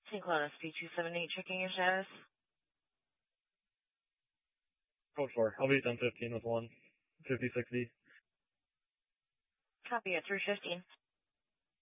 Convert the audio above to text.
St. Cloud SP278 checking your status. Code 4. I'll be 1015 with 1. 5060. Copy at 315.